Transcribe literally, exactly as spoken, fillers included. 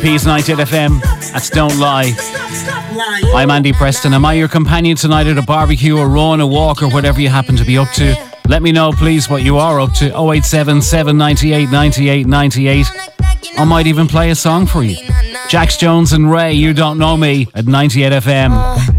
P's ninety-eight F M. That's Don't Lie. I'm Andy Preston. Am I your companion tonight at a barbecue or run, a walk, or whatever you happen to be up to? Let me know, please, what you are up to. oh eight seven, seven nine eight, nine eight nine eight. I might even play a song for you. Jax Jones and Ray, You Don't Know Me at ninety-eight F M.